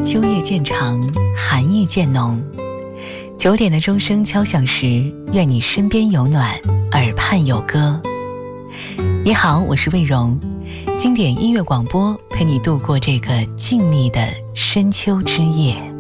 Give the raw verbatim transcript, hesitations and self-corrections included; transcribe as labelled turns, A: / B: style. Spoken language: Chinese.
A: 秋夜渐长，寒意渐浓。九点的钟声敲响时，愿你身边有暖，耳畔有歌。你好，我是魏荣，经典音乐广播，陪你度过这个静谧的深秋之夜。